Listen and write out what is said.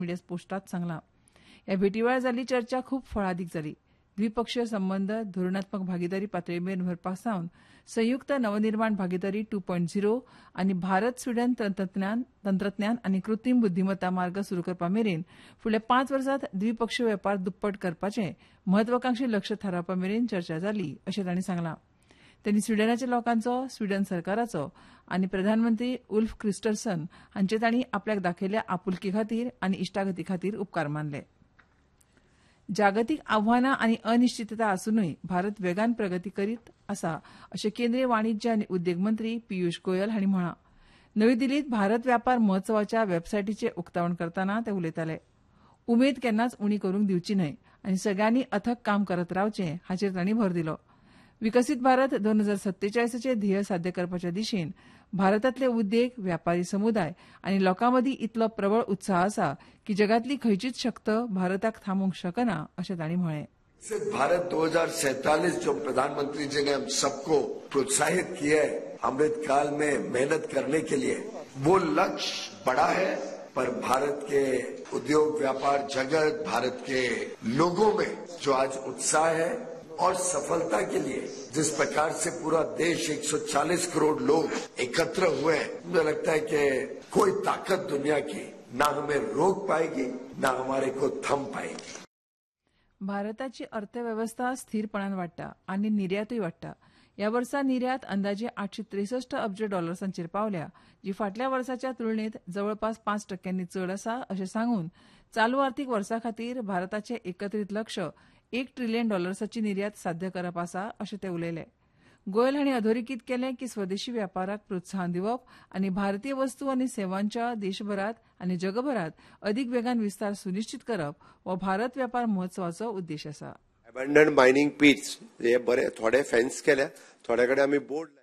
Media पोस्टात सांगला. ह्या भेटी वेळार जाल्ली चर्चा खूप फळादीक जाली. द्विपक्षीय संबंध धोरणात्मक भागीदारी पातळीमेर व्हरपा सावन संयुक्त नवनिर्माण भागीदारी 2.0 आनी भारत स्वीडन तंत्रज्ञान आनी कृत्रीम बुद्धीमत्ता मार्ग सुरू करपा मेरेन फुडल्या 5 वर्सांत द्विपक्षीय वेपार दुप्पट करपाचें म्हत्वाकांक्षी लक्ष्य थारावपा मेरेन चर्चा जाली अशें तांणी सांगलां. त्यांनी स्वीडनाच्या लोकांचो, स्वीडन सरकाराचो आनी प्रधानमंत्री उल्फ क्रिस्टरसन हांचे तांणी आपल्याक दाखयल्ल्या आपुलकी खातीर आनी इश्टागती खातीर उपकार मानले. जागतीक आव्हानां आनी अनिश्चितता आसूनय भारत वेगान प्रगती करीत आसा अशें केंद्रीय वाणिज्य आनी उद्देग मंत्री पियुष गोयल हांणी म्हळां. नवी दिल्लींत भारत व्यापार महोत्सवाच्या वेबसायटीचें उक्तावण करतना ते उलयताले. उमेद केन्नाच उणी करूंक दिवची न्हय आनी सगळ्यांनी अथक काम करत रावचें हाचेर तांणी भर दिलो. विकसीत भारत 2047 ध्येय साध्य करपाच्या दिशेन भारतांतले उद्देग, व्यापारी समुदाय आनी लोकांमदीं इतलो प्रबळ उत्साह आसा की जगातली खंयचीच शक्त भारताक थांबोवंक शकना अशें तांणी म्हळें. भारत 2047 जो प्रधानमंत्री जी ने हम सबको प्रोत्साहित किया है अमृत काल में मेहनत करने के लिए, वो लक्ष्य बड़ा है पर भारत के उद्योग व्यापार जगत, भारत के लोगों में जो आज उत्साह है और सफलता के लिए जिस प्रकार से पूरा देश 140 करोड़ लोग एकत्र हुए हैं, मुझे लगता है कि कोई ताकत दुनिया की ना हमें रोक पाएगी ना हमारे को थम पाएगी. भारताची अर्थव्यवस्था स्थिरपणान वाडटा आनी निर्यातूय वाडटा. ह्या वर्सा निर्यात अंदाजे $863 अब्ज पावल्या, जी फाटल्या वर्साच्या तुलनेत जवळपास 5% चड आसा अशें सांगून चालू आर्थीक वर्सा खातीर भारताचें एकत्रीत लक्ष्य $1 ट्रिलियन निर्यात साध्य करप आसा अशें ते उलयले. गोयल हांणी अधोरेखीत केलें की स्वदेशी वेपाराक प्रोत्साहन दिवप आनी भारतीय वस्तू आनी सेवांच्या देशभरात आनी जगभरात अदीक वेगान विस्तार सुनिश्चित करप हो भारत वेपार महोत्सवाचो उद्देश आसा. अबंडंट मायनिंग पीट्स हे बरे थोडे फेन्स केल्या, थोडे कडेन आमी बोर्ड